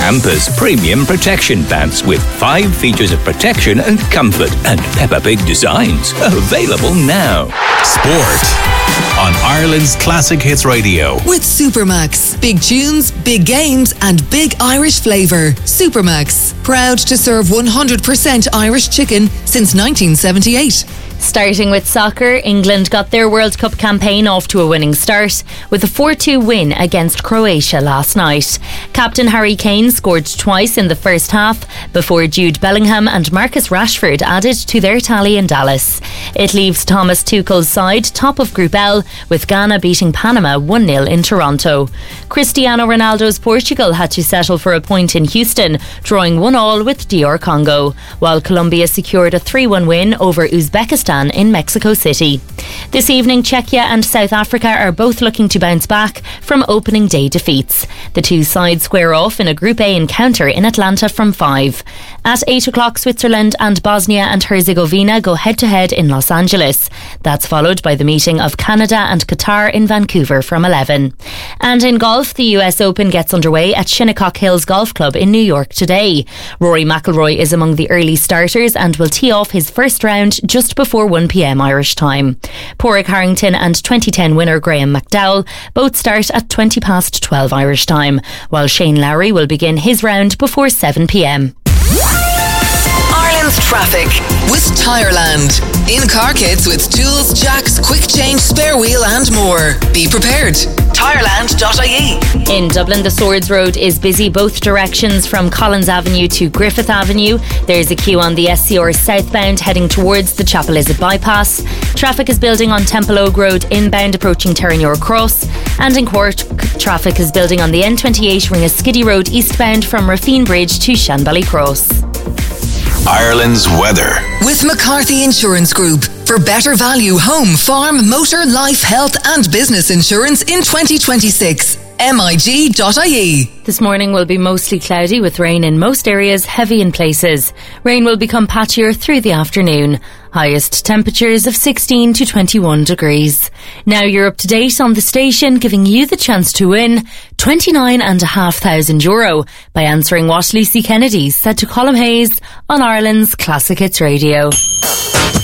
Campus Premium Protection Pants with 5 features of protection and comfort and Peppa Pig designs. Available now. Sport on Ireland's Classic Hits Radio. With Supermax. Big tunes, big games and big Irish flavour. Supermax. Proud to serve 100% Irish chicken since 1978. Starting with soccer, England got their World Cup campaign off to a winning start with a 4-2 win against Croatia last night. Captain Harry Kane scored twice in the first half before Jude Bellingham and Marcus Rashford added to their tally in Dallas. It leaves Thomas Tuchel's side top of Group L with Ghana beating Panama 1-0 in Toronto. Cristiano Ronaldo's Portugal had to settle for a point in Houston, drawing 1-1 with DR Congo, while Colombia secured a 3-1 win over Uzbekistan in Mexico City. This evening, Czechia and South Africa are both looking to bounce back from opening day defeats. The two sides square off in a Group A encounter in Atlanta from 5. At 8 o'clock, Switzerland and Bosnia and Herzegovina go head-to-head in Los Angeles. That's followed by the meeting of Canada and Qatar in Vancouver from 11. And in golf, the US Open gets underway at Shinnecock Hills Golf Club in New York today. Rory McIlroy is among the early starters and will tee off his first round just before 1 p.m. Irish time. Padraig Harrington and 2010 winner Graham McDowell both start at 20 past 12 Irish time, while Shane Lowry will begin his round before 7 p.m. Ireland's traffic with Tireland. In-car kits with tools, jacks, quick change, spare wheel and more. Be prepared. Tireland.ie. In Dublin, the Swords Road is busy both directions from Collins Avenue to Griffith Avenue. There's a queue on the SCR southbound heading towards the Chapelizod bypass. Traffic is building on Temple Oak Road inbound approaching Terranure Cross. And in Cork, traffic is building on the N28 Ringaskiddy Road eastbound from Rafine Bridge to Shanbally Cross. Ireland's weather. With McCarthy Insurance Group. For better value home, farm, motor, life, health and business insurance in 2026. MIG.ie. This morning will be mostly cloudy with rain in most areas, heavy in places. Rain will become patchier through the afternoon. Highest temperatures of 16 to 21 degrees. Now you're up to date on the station, giving you the chance to win €29,500 by answering what Lucy Kennedy said to Colm Hayes on Ireland's Classic Hits Radio.